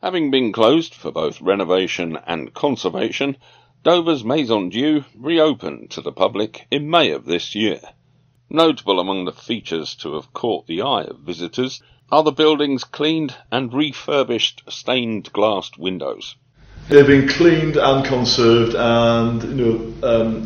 Having been closed for both renovation and conservation, Dover's Maison Dieu reopened to the public in May of this year. Notable among the features to have caught the eye of visitors are the building's cleaned and refurbished stained glass windows. They've been cleaned and conserved, and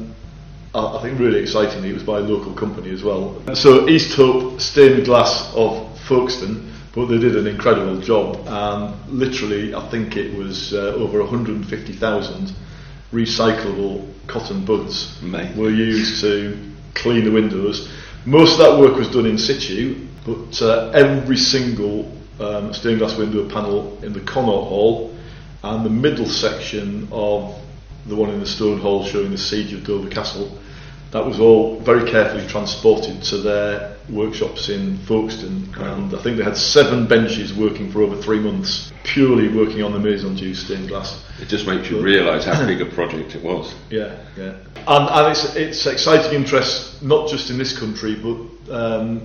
I think really excitingly it was by a local company as well. So East Hope Stained Glass of Folkestone, but they did an incredible job, and literally I think it was over 150,000 recyclable cotton buds were used to clean the windows. Most of that work was done in situ, but every single stained glass window panel in the Connaught Hall and the middle section of the one in the Stone Hall showing the siege of Dover Castle, that was all very carefully transported to their workshops in Folkestone, and I think they had 7 benches working for over 3 months, purely working on the Maison Dieu stained glass. It just makes you realise how big a project it was. Yeah. And it's exciting interest, not just in this country, but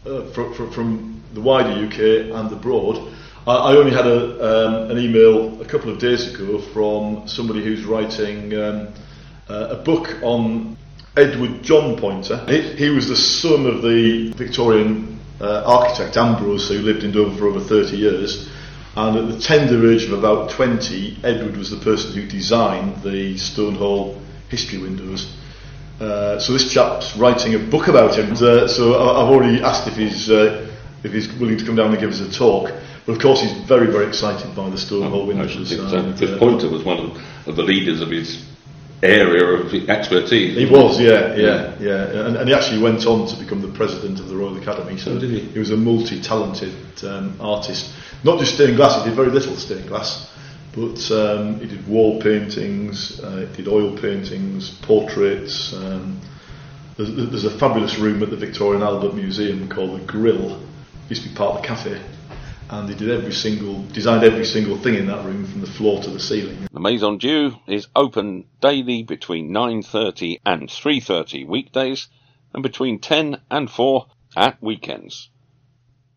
from the wider UK and abroad. I only had an email a couple of days ago from somebody who's writing a book on Edward John Poynter. He was the son of the Victorian architect Ambrose, who lived in Dover for over 30 years, and at the tender age of about 20, Edward was the person who designed the Stone Hall history windows. So this chap's writing a book about him, so I've already asked if he's willing to come down and give us a talk. But of course he's very, very excited by the Stone Hall windows. Because Poynter was one of the leaders of his area of expertise. He was, yeah. And he actually went on to become the president of the Royal Academy. So did he? He was a multi-talented artist. Not just stained glass, he did very little stained glass, but he did wall paintings, he did oil paintings, portraits. There's a fabulous room at the Victoria and Albert Museum called the Grill. It used to be part of the cafe. And he designed every single thing in that room from the floor to the ceiling. The Maison Dieu is open daily between 9:30 and 3:30 weekdays, and between 10 and 4 at weekends.